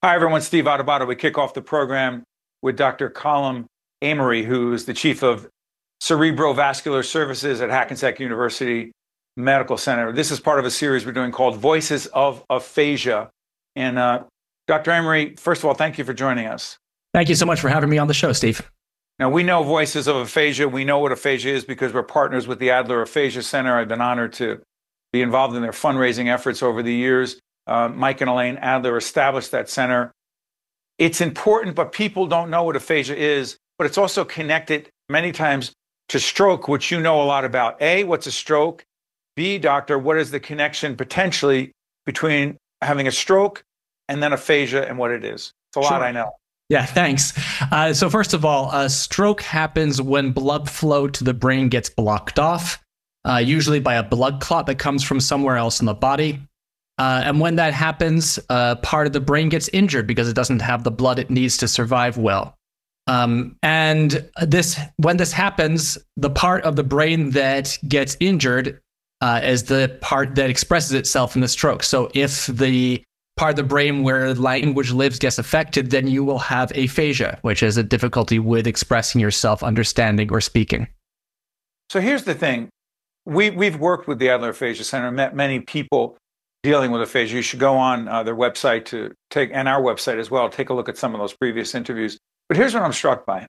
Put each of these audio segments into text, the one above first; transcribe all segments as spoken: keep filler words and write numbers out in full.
Hi, everyone. Steve Adubato. We kick off the program with Doctor Colm Amory, who is the chief of cerebrovascular services at Hackensack University Medical Center. This is part of a series we're doing called Voices of Aphasia. And uh, Doctor Amory, first of all, thank you for joining us. Thank you so much for having me on the show, Steve. Now, we know Voices of Aphasia. We know what aphasia is because we're partners with the Adler Aphasia Center. I've been honored to be involved in their fundraising efforts over the years. Uh, Mike and Elaine Adler established that center. It's important, but people don't know what aphasia is, but it's also connected many times to stroke, which you know a lot about. A, what's a stroke? B, doctor, what is the connection potentially between having a stroke and then aphasia and what it is? It's a Sure. lot, I know. Yeah, thanks. Uh, so first of all, a stroke happens when blood flow to the brain gets blocked off, uh, usually by a blood clot that comes from somewhere else in the body. Uh, and when that happens, uh, part of the brain gets injured because it doesn't have the blood it needs to survive well. Um, and this, when this happens, the part of the brain that gets injured uh, is the part that expresses itself in the stroke. So if the part of the brain where language lives gets affected, then you will have aphasia, which is a difficulty with expressing yourself, understanding, or speaking. So here's the thing. We, we've worked with the Adler Aphasia Center, met many people dealing with aphasia. You should go on uh, their website to take, and our website as well, take a look at some of those previous interviews. But here's what I'm struck by.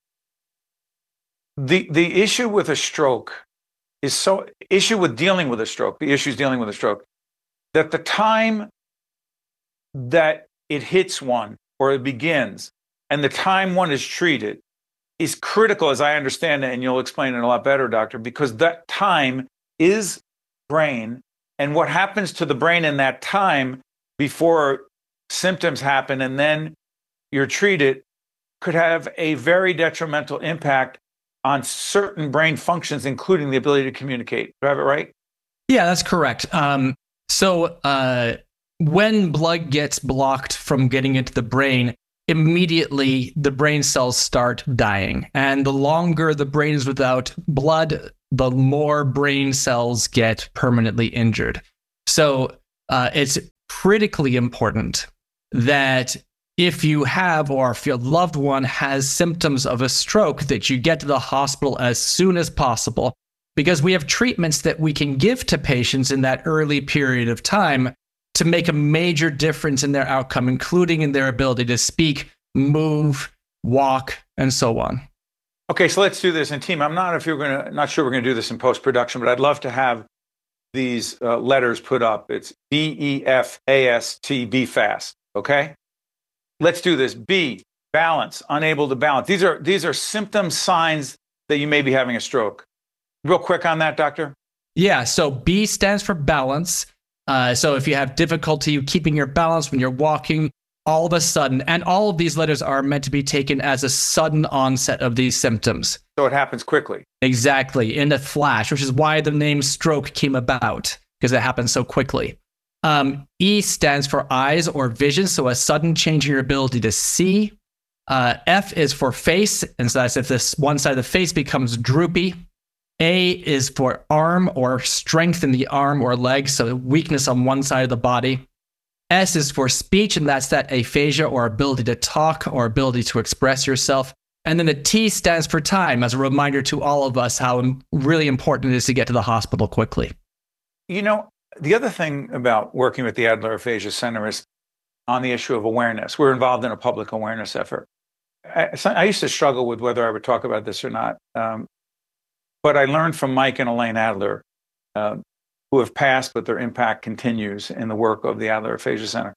The, the issue with a stroke is so, issue with dealing with a stroke, the issues dealing with a stroke, that the time that it hits one or it begins and the time one is treated is critical, as I understand it, and you'll explain it a lot better, doctor, because that time is brain. And what happens to the brain in that time before symptoms happen and then you're treated could have a very detrimental impact on certain brain functions, including the ability to communicate. Do I have it right? Yeah, that's correct. Um, so uh, when blood gets blocked from getting into the brain, immediately the brain cells start dying. And the longer the brain is without blood, the more brain cells get permanently injured. So uh, it's critically important that if you have, or if your loved one has symptoms of a stroke, that you get to the hospital as soon as possible, because we have treatments that we can give to patients in that early period of time to make a major difference in their outcome, including in their ability to speak, move, walk, and so on. Okay, so let's do this. And team, I'm not if you're gonna not sure we're gonna do this in post-production, but I'd love to have these uh, letters put up. It's B E F A S T, be fast. Okay? Let's do this. B, balance, unable to balance. These are these are symptom signs that you may be having a stroke. Real quick on that, doctor. Yeah, so B stands for balance. Uh, so if you have difficulty keeping your balance when you're walking, all of a sudden, and all of these letters are meant to be taken as a sudden onset of these symptoms. So it happens quickly. Exactly, in a flash, which is why the name stroke came about, because it happens so quickly. Um, E stands for eyes or vision, so a sudden change in your ability to see. Uh, F is for face, and so that's if this one side of the face becomes droopy. A is for arm or strength in the arm or leg, so weakness on one side of the body. S is for speech, and that's that aphasia or ability to talk or ability to express yourself. And then the T stands for time, as a reminder to all of us how really important it is to get to the hospital quickly. You know, the other thing about working with the Adler Aphasia Center is on the issue of awareness. We're involved in a public awareness effort. I, I used to struggle with whether I would talk about this or not. Um, but I learned from Mike and Elaine Adler, uh, who have passed, but their impact continues in the work of the Adler Aphasia Center,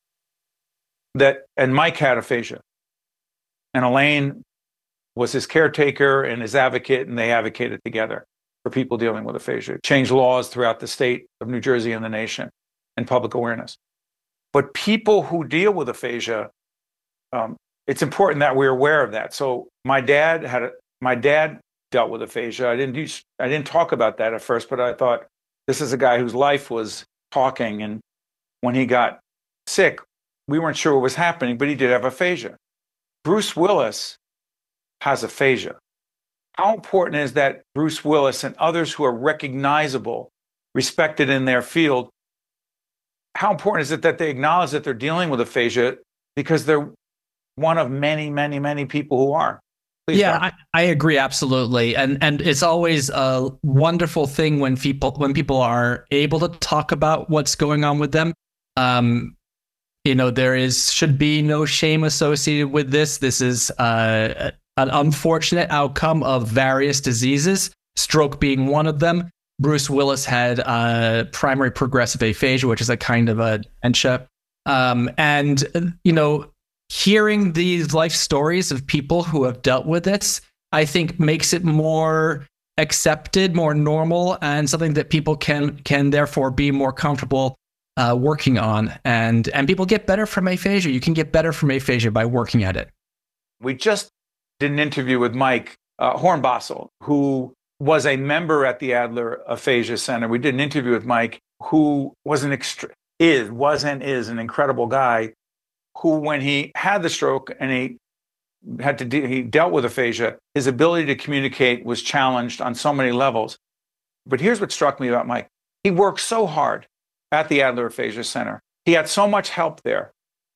that, and Mike had aphasia. And Elaine was his caretaker and his advocate, and they advocated together for people dealing with aphasia, changed laws throughout the state of New Jersey and the nation, and public awareness. But people who deal with aphasia, um, it's important that we're aware of that. So my dad had a, my dad dealt with aphasia. I didn't do, I didn't talk about that at first, but I thought this is a guy whose life was talking, and when he got sick, we weren't sure what was happening, but he did have aphasia. Bruce Willis has aphasia. How important is that Bruce Willis and others who are recognizable, respected in their field, how important is it that they acknowledge that they're dealing with aphasia, because they're one of many, many, many people who are. Please, yeah, I, I agree absolutely, and and it's always a wonderful thing when people when people are able to talk about what's going on with them. Um, you know, there is should be no shame associated with this. This is uh, an unfortunate outcome of various diseases, stroke being one of them. Bruce Willis had uh, primary progressive aphasia, which is a kind of a dementia, um, and you know. Hearing these life stories of people who have dealt with this, I think makes it more accepted, more normal, and something that people can can therefore be more comfortable uh, working on. And and people get better from aphasia. You can get better from aphasia by working at it. We just did an interview with Mike uh, Hornbossel, who was a member at the Adler Aphasia Center. We did an interview with Mike, who was an extra is was and is an incredible guy, who, when he had the stroke and he had to de- he dealt with aphasia, his ability to communicate was challenged on so many levels. But here's what struck me about Mike. He worked so hard at the Adler Aphasia Center. He had so much help there.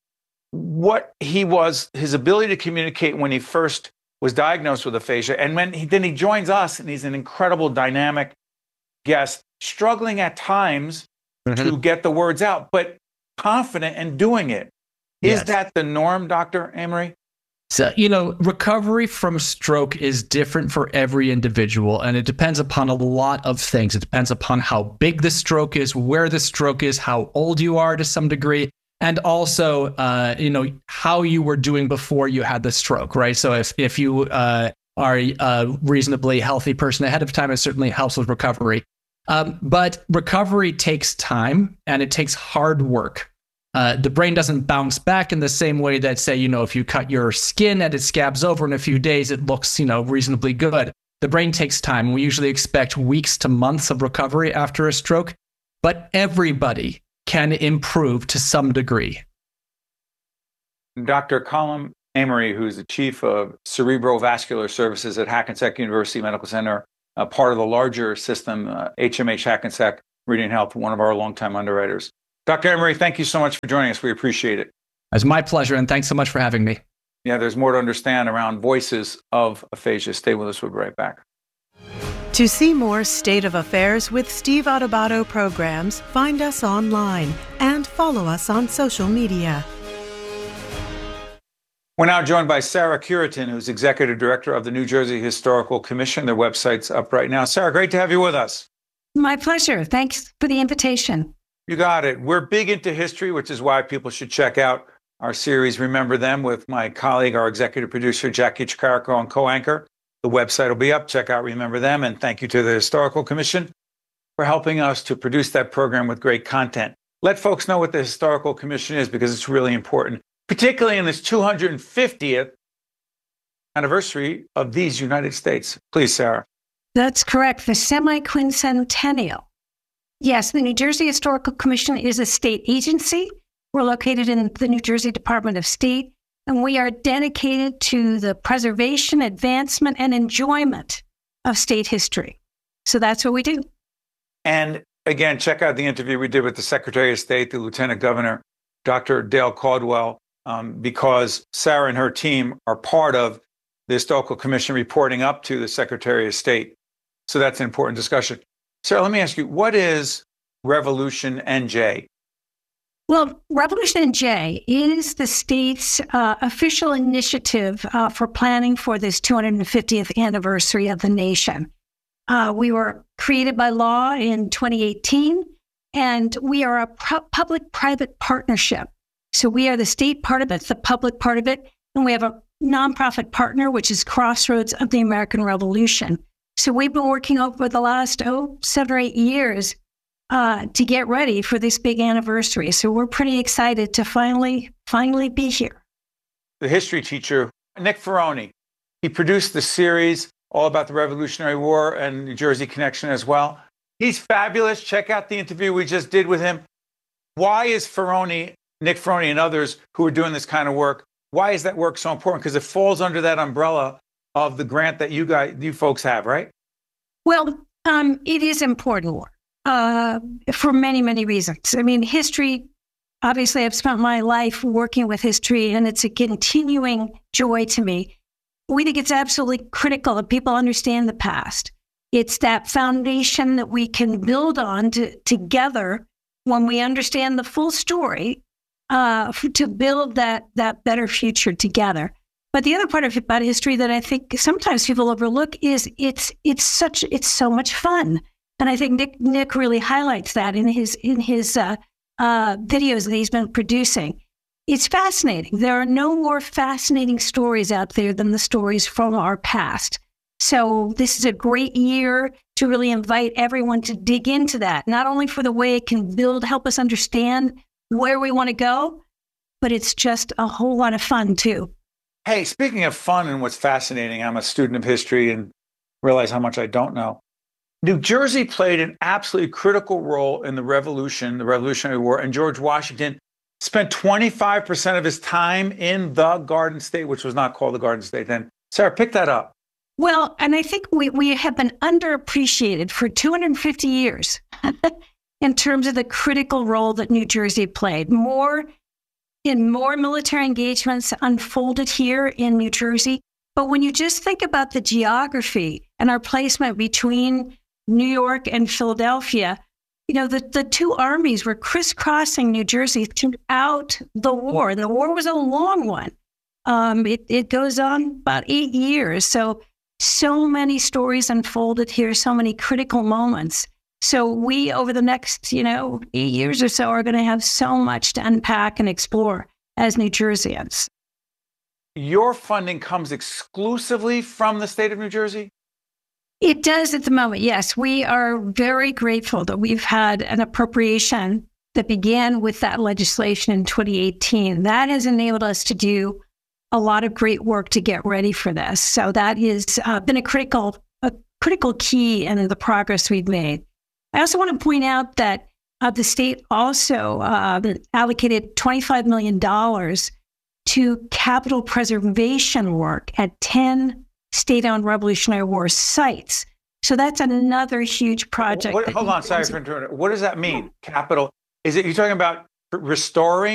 What he was, his ability to communicate when he first was diagnosed with aphasia, and when he, then he joins us, and he's an incredible, dynamic guest, struggling at times mm-hmm. to get the words out, but confident in doing it. Is yes. that the norm, Doctor Amory? So, you know, recovery from stroke is different for every individual, and it depends upon a lot of things. It depends upon how big the stroke is, where the stroke is, how old you are to some degree, and also, uh, you know, how you were doing before you had the stroke, right? So if, if you uh, are a reasonably healthy person ahead of time, it certainly helps with recovery. Um, but recovery takes time, and it takes hard work. Uh, the brain doesn't bounce back in the same way that, say, you know, if you cut your skin and it scabs over in a few days, it looks, you know, reasonably good. The brain takes time. We usually expect weeks to months of recovery after a stroke, but everybody can improve to some degree. Doctor Colm Amory, who's the chief of cerebrovascular services at Hackensack University Medical Center, a part of the larger system, uh, H M H Hackensack Meridian Health, one of our longtime underwriters. Doctor Amory, thank you so much for joining us. We appreciate it. It's my pleasure, and thanks so much for having me. Yeah, there's more to understand around voices of aphasia. Stay with us. We'll be right back. To see more State of Affairs with Steve Adubato programs, find us online and follow us on social media. We're now joined by Sarah Curitin, who's Executive Director of the New Jersey Historical Commission. Their website's up right now. Sarah, great to have you with us. My pleasure. Thanks for the invitation. You got it. We're big into history, which is why people should check out our series, Remember Them, with my colleague, our executive producer, Jackie Chicarico, and co-anchor. The website will be up. Check out Remember Them. And thank you to the Historical Commission for helping us to produce that program with great content. Let folks know what the Historical Commission is, because it's really important, particularly in this two hundred fiftieth anniversary of these United States. Please, Sarah. That's correct. The semi-quincentennial. Yes, the New Jersey Historical Commission is a state agency. We're located in the New Jersey Department of State, and we are dedicated to the preservation, advancement, and enjoyment of state history. So that's what we do. And again, check out the interview we did with the Secretary of State, the Lieutenant Governor, Doctor Dale Caldwell, um, because Sarah and her team are part of the Historical Commission reporting up to the Secretary of State. So that's an important discussion. Sarah, let me ask you, what is Revolution N J? Well, Revolution N J is the state's uh, official initiative uh, for planning for this two hundred fiftieth anniversary of the nation. Uh, we were created by law in twenty eighteen, and we are a pu- public-private partnership. So we are the state part of it, the public part of it, and we have a nonprofit partner, which is Crossroads of the American Revolution. So we've been working over the last, oh, seven or eight years uh, to get ready for this big anniversary. So we're pretty excited to finally, finally be here. The history teacher, Nick Ferroni, he produced the series all about the Revolutionary War and New Jersey connection as well. He's fabulous. Check out the interview we just did with him. Why is Ferroni, Nick Ferroni and others who are doing this kind of work, why is that work so important? Because it falls under that umbrella of the grant that you guys, you folks have, right? Well, um, it is important work uh, for many, many reasons. I mean, history obviously I've spent my life working with history, and it's a continuing joy to me. We think it's absolutely critical that people understand the past. It's that foundation that we can build on to, together when we understand the full story uh, to build that that better future together. But the other part of about history that I think sometimes people overlook is it's it's such it's so much fun, and I think Nick Nick really highlights that in his in his uh, uh, videos that he's been producing. It's fascinating. There are no more fascinating stories out there than the stories from our past. So this is a great year to really invite everyone to dig into that, not only for the way it can build, help us understand where we want to go, but it's just a whole lot of fun too. Hey, speaking of fun and what's fascinating, I'm a student of history and realize how much I don't know. New Jersey played an absolutely critical role in the Revolution, the Revolutionary War, and George Washington spent twenty-five percent of his time in the Garden State, which was not called the Garden State then. Sarah, pick that up. Well, and I think we, we have been underappreciated for two hundred fifty years in terms of the critical role that New Jersey played. More in more military engagements unfolded here in New Jersey. But when you just think about the geography and our placement between New York and Philadelphia, you know, the, the two armies were crisscrossing New Jersey throughout the war. The war was a long one. Um, it, it goes on about eight years. So So many stories unfolded here, so many critical moments. So we, over the next, you know, eight years or so, are going to have so much to unpack and explore as New Jerseyans. Your funding comes exclusively from the state of New Jersey? It does at the moment, yes. We are very grateful that we've had an appropriation that began with that legislation in twenty eighteen. That has enabled us to do a lot of great work to get ready for this. So that has uh, been a critical, a critical key in the progress we've made. I also want to point out that uh, the state also uh, allocated twenty-five million dollars to capital preservation work at ten state-owned Revolutionary War sites. So that's another huge project. What, hold on, sorry for interrupting. What does that mean? Capital? Is it, you're talking about restoring?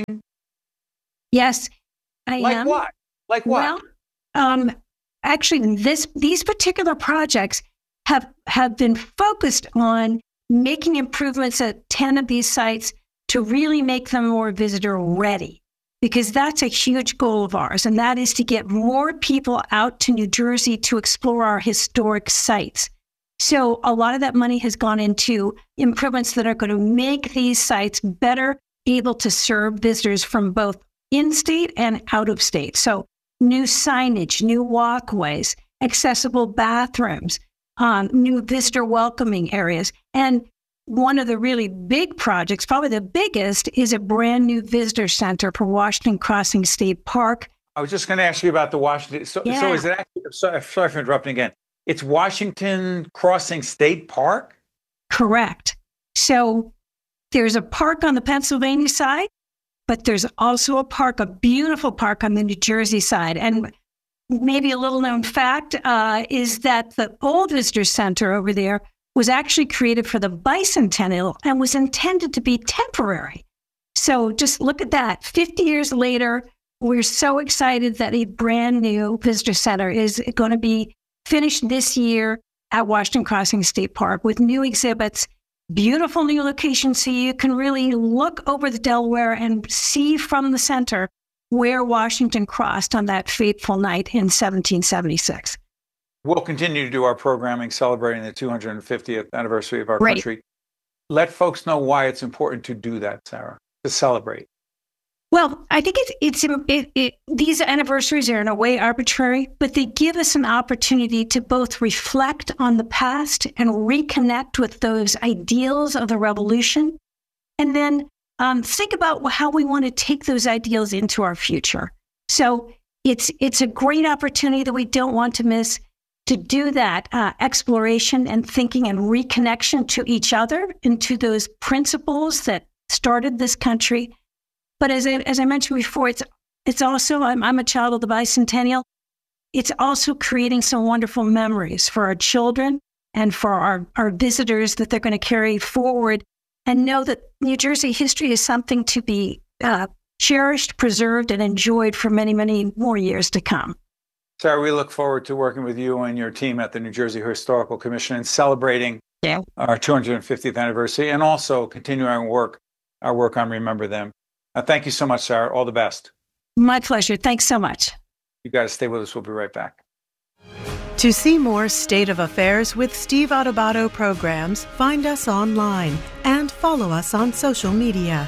Yes, I like am. Like what? Like what? Well, um, actually, this these particular projects have have been focused on making improvements at ten of these sites to really make them more visitor ready, because that's a huge goal of ours, and that is to get more people out to New Jersey to explore our historic sites. So a lot of that money has gone into improvements that are going to make these sites better able to serve visitors from both in-state and out-of-state. So new signage, new walkways, accessible bathrooms, um, new visitor welcoming areas. And one of the really big projects, probably the biggest, is a brand new visitor center for Washington Crossing State Park. I was just going to ask you about the Washington. So, Yeah. so is it actually, sorry, sorry for interrupting again. It's Washington Crossing State Park? Correct. So there's a park on the Pennsylvania side, but there's also a park, a beautiful park on the New Jersey side. And maybe a little known fact uh, is that the old visitor center over there was actually created for the bicentennial and was intended to be temporary. So just look at that. fifty years later, we're so excited that a brand new visitor center is going to be finished this year at Washington Crossing State Park with new exhibits, beautiful new locations, so you can really look over the Delaware and see from the center where Washington crossed on that fateful night in seventeen seventy-six. We'll continue to do our programming celebrating the two hundred fiftieth anniversary of our Right. country. Let folks know why it's important to do that, Sarah, to celebrate. Well, I think it's, it's it, it, these anniversaries are in a way arbitrary, but they give us an opportunity to both reflect on the past and reconnect with those ideals of the revolution, and then um, think about how we want to take those ideals into our future. So it's it's a great opportunity that we don't want to miss to do that uh, exploration and thinking and reconnection to each other and to those principles that started this country. But as I, as I mentioned before, it's it's also, I'm, I'm a child of the bicentennial. It's also creating some wonderful memories for our children and for our, our visitors that they're going to carry forward and know that New Jersey history is something to be uh, cherished, preserved, and enjoyed for many, many more years to come. Sarah, we look forward to working with you and your team at the New Jersey Historical Commission and celebrating yeah. our two hundred fiftieth anniversary, and also continuing our work, our work on Remember Them. Uh, thank you so much, Sarah. All the best. My pleasure. Thanks so much. You got to stay with us. We'll be right back. To see more State of Affairs with Steve Adubato programs, find us online and follow us on social media.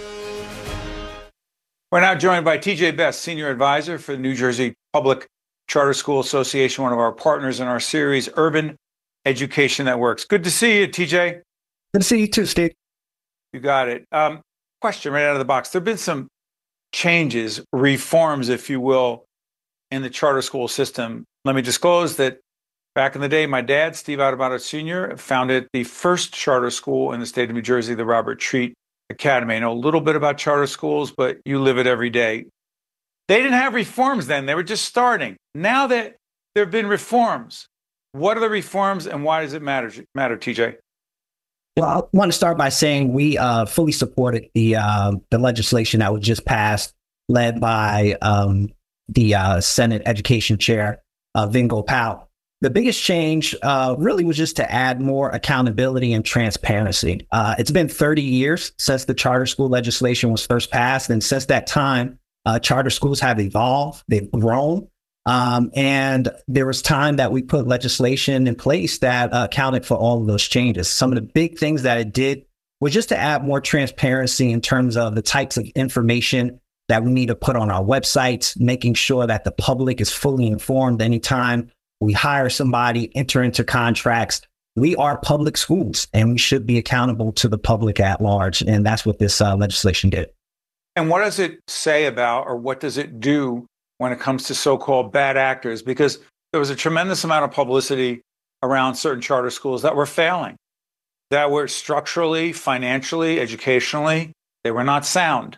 We're now joined by T J Best, Senior Advisor for the New Jersey Public Charter School Association, one of our partners in our series, Urban Education That Works. Good to see you, T J. Good to see you too, Steve. You got it. Um, question right out of the box. There have been some changes, reforms, if you will, in the charter school system. Let me disclose that back in the day, my dad, Steve Adubato Senior, founded the first charter school in the state of New Jersey, the Robert Treat Academy. I know a little bit about charter schools, but you live it every day. They didn't have reforms then. They were just starting. Now that there have been reforms, what are the reforms and why does it matter, matter T J? Well, I want to start by saying we uh, fully supported the uh, the legislation that was just passed, led by um, the uh, Senate Education Chair, uh, Vin Gopal. The biggest change uh, really was just to add more accountability and transparency. Uh, it's been thirty years since the charter school legislation was first passed, and since that time, Uh, charter schools have evolved, they've grown, um, and there was time that we put legislation in place that uh, accounted for all of those changes. Some of the big things that it did was just to add more transparency in terms of the types of information that we need to put on our websites, making sure that the public is fully informed anytime we hire somebody, enter into contracts. We are public schools, and we should be accountable to the public at large, and that's what this uh, legislation did. And what does it say about, or what does it do when it comes to so-called bad actors? Because there was a tremendous amount of publicity around certain charter schools that were failing, that were structurally, financially, educationally, they were not sound.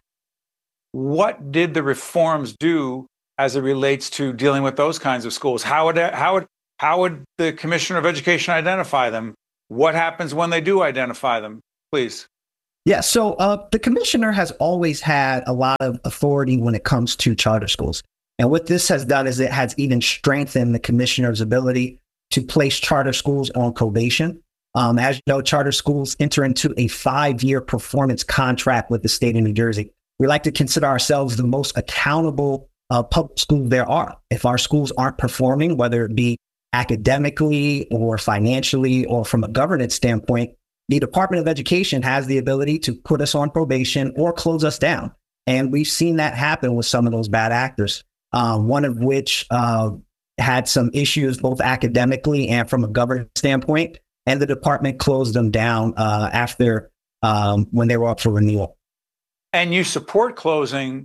What did the reforms do as it relates to dealing with those kinds of schools? How would, how would, how would the Commissioner of Education identify them? What happens when they do identify them? Please. Yeah, so uh, the commissioner has always had a lot of authority when it comes to charter schools. And what this has done is it has even strengthened the commissioner's ability to place charter schools on probation. Um, as you know, charter schools enter into a five-year performance contract with the state of New Jersey. We like to consider ourselves the most accountable uh, public school there are. If our schools aren't performing, whether it be academically or financially or from a governance standpoint, the Department of Education has the ability to put us on probation or close us down. And we've seen that happen with some of those bad actors, uh, one of which uh, had some issues both academically and from a governance standpoint. And the department closed them down uh, after um, when they were up for renewal. And you support closing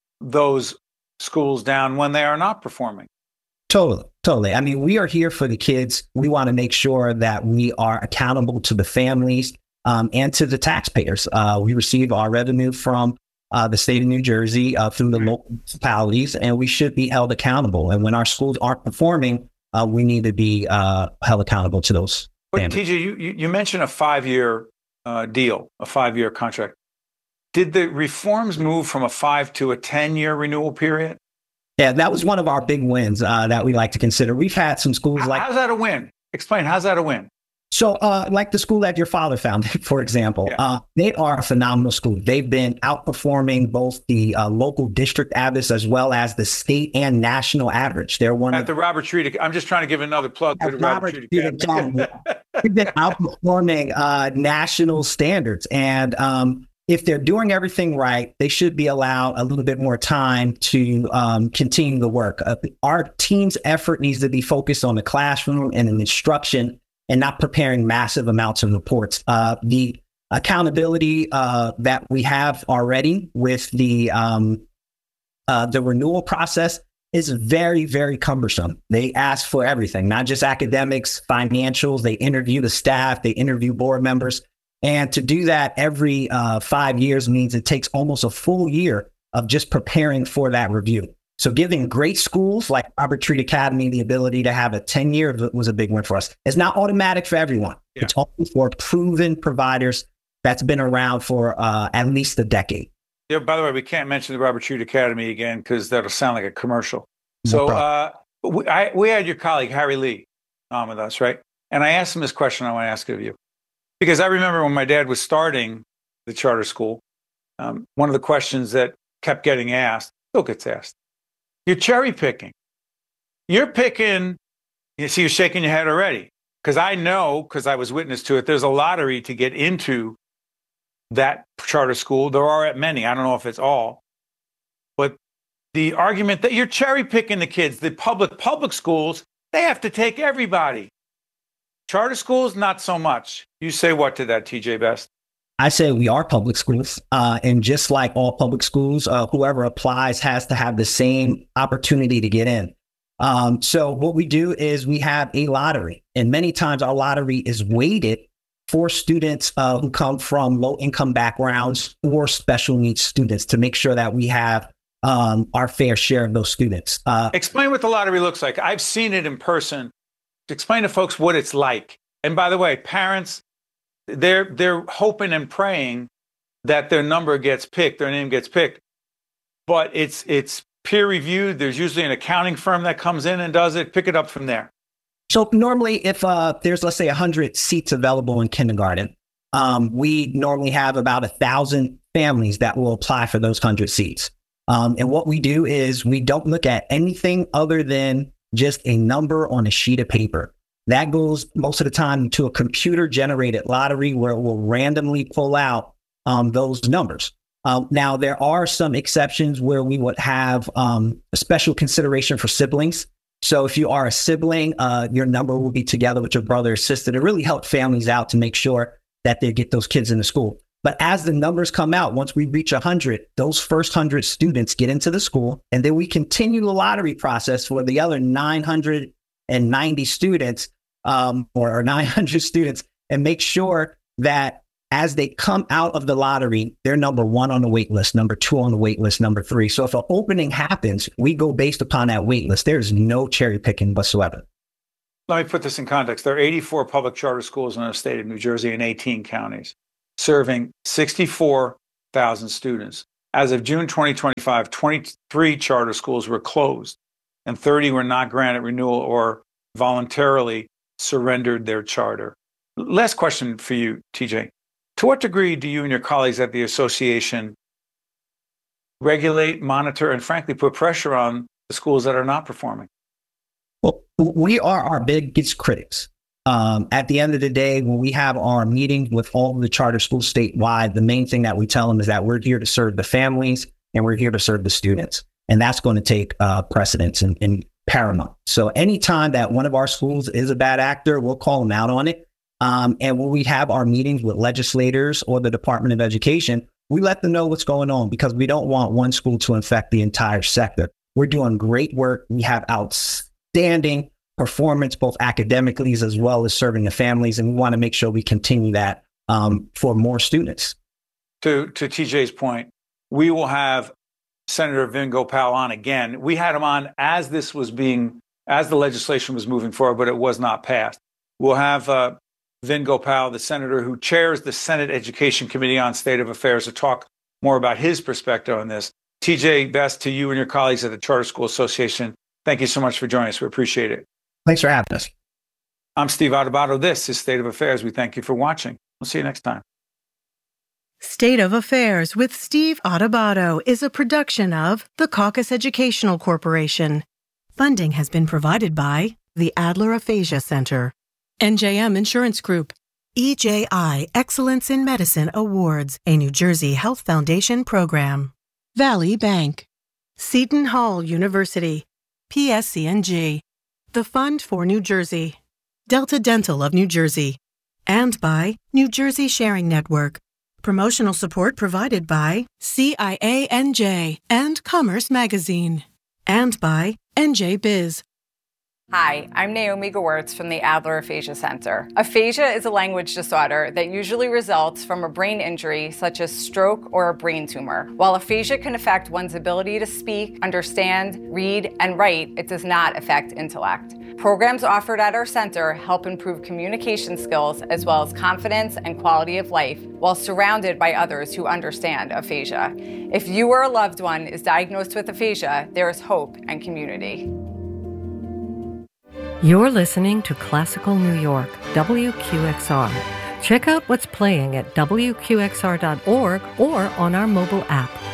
those schools down when they are not performing? Totally, totally. I mean, we are here for the kids. We want to make sure that we are accountable to the families um, and to the taxpayers. Uh, we receive our revenue from uh, the state of New Jersey uh, through the local municipalities, and we should be held accountable. And when our schools aren't performing, uh, we need to be uh, held accountable to those families. But T J, you, you mentioned a five-year uh, deal, a five-year contract. Did the reforms move from a five to a ten-year renewal period? Yeah, that was one of our big wins uh, that we like to consider. We've had some schools How, like... How's that a win? Explain, how's that a win? So uh, like the school that your father founded, for example, yeah. uh, they are a phenomenal school. They've been outperforming both the uh, local district average as well as the state and national average. They're one At of the Robert Treat. I'm just trying to give another plug to the Robert, Robert Treat. They've been outperforming uh, national standards. And um, if they're doing everything right, they should be allowed a little bit more time to um, continue the work. Uh, our team's effort needs to be focused on the classroom and in instruction and not preparing massive amounts of reports. Uh, the accountability uh, that we have already with the um, uh, the renewal process is very, very cumbersome. They ask for everything, not just academics, financials. They interview the staff, they interview board members. And to do that every uh, five years means it takes almost a full year of just preparing for that review. So giving great schools like Robert Treat Academy the ability to have a ten year was a big win for us. It's not automatic for everyone. Yeah. It's only for proven providers that's been around for uh, at least a decade. Yeah, by the way, we can't mention the Robert Treat Academy again because that'll sound like a commercial. So uh, we, I, we had your colleague, Harry Lee, on with us, right? And I asked him this question I want to ask of you. Because I remember when my dad was starting the charter school, um, one of the questions that kept getting asked, still gets asked, you're cherry picking. You're picking, you see, you're shaking your head already. Because I know, because I was witness to it, there's a lottery to get into that charter school. There are at many. I don't know if it's all. But the argument that you're cherry picking the kids, the public public schools, they have to take everybody. Charter schools, not so much. You say what to that, T J Best? I say we are public schools. Uh, and just like all public schools, uh, whoever applies has to have the same opportunity to get in. Um, so what we do is we have a lottery. And many times our lottery is weighted for students uh, who come from low income backgrounds or special needs students to make sure that we have um, our fair share of those students. Uh, Explain what the lottery looks like. I've seen it in person. Explain to folks what it's like. And by the way, parents, they're they're hoping and praying that their number gets picked, their name gets picked. But it's it's peer reviewed. There's usually an accounting firm that comes in and does it. Pick it up from there. So normally if uh, there's, let's say, one hundred seats available in kindergarten, um, we normally have about one thousand families that will apply for those one hundred seats. Um, and what we do is we don't look at anything other than just a number on a sheet of paper. That goes most of the time to a computer-generated lottery where it will randomly pull out um, those numbers. Um, now, there are some exceptions where we would have um, a special consideration for siblings. So if you are a sibling, uh, your number will be together with your brother or sister to really help families out to make sure that they get those kids into school. But as the numbers come out, once we reach one hundred, those first one hundred students get into the school, and then we continue the lottery process for the other nine hundred ninety students um, or, or nine hundred students, and make sure that as they come out of the lottery, they're number one on the wait list, number two on the wait list, number three. So if an opening happens, we go based upon that wait list. There's no cherry picking whatsoever. Let me put this in context. There are eighty-four public charter schools in the state of New Jersey in eighteen counties, serving sixty-four thousand students. As of June twenty twenty-five, twenty-three charter schools were closed and thirty were not granted renewal or voluntarily surrendered their charter. Last question for you, T J. To what degree do you and your colleagues at the association regulate, monitor, and frankly, put pressure on the schools that are not performing? Well, we are our biggest critics. Um, at the end of the day, when we have our meetings with all of the charter schools statewide, the main thing that we tell them is that we're here to serve the families and we're here to serve the students. And that's going to take uh, precedence and, and paramount. So anytime that one of our schools is a bad actor, we'll call them out on it. Um, and when we have our meetings with legislators or the Department of Education, we let them know what's going on because we don't want one school to infect the entire sector. We're doing great work. We have outstanding performance, both academically as well as serving the families. And we want to make sure we continue that um, for more students. To, to T J's point, we will have Senator Vin Gopal on again. We had him on as this was being, as the legislation was moving forward, but it was not passed. We'll have uh, Vin Gopal, the senator who chairs the Senate Education Committee on State of Affairs, to talk more about his perspective on this. T J Best, to you and your colleagues at the Charter School Association, thank you so much for joining us. We appreciate it. Thanks for having us. I'm Steve Adubato. This is State of Affairs. We thank you for watching. We'll see you next time. State of Affairs with Steve Adubato is a production of the Caucus Educational Corporation. Funding has been provided by the Adler Aphasia Center, N J M Insurance Group, E J I Excellence in Medicine Awards, a New Jersey Health Foundation program, Valley Bank, Seton Hall University, P S C N G, the Fund for New Jersey, Delta Dental of New Jersey, and by New Jersey Sharing Network. Promotional support provided by C I A N J and Commerce Magazine, and by N J Biz. Hi, I'm Naomi Gewirtz from the Adler Aphasia Center. Aphasia is a language disorder that usually results from a brain injury such as stroke or a brain tumor. While aphasia can affect one's ability to speak, understand, read, and write, it does not affect intellect. Programs offered at our center help improve communication skills as well as confidence and quality of life while surrounded by others who understand aphasia. If you or a loved one is diagnosed with aphasia, there is hope and community. You're listening to Classical New York, W Q X R. Check out what's playing at W Q X R dot org or on our mobile app.